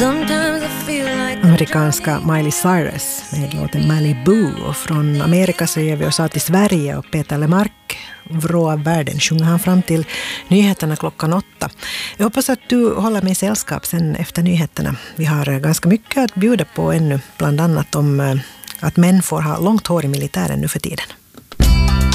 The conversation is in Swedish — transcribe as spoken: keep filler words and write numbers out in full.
Amerikanska Miley Cyrus med låten Malibu, och från Amerika så ger vi oss till Sverige och Peter Lemark, Vrå av världen, sjunger han fram till nyheterna klockan åtta. Jag hoppas att du håller mig sällskap sen efter nyheterna. Vi har ganska mycket att bjuda på ännu, bland annat om att män får ha långt hår i militären nu för tiden.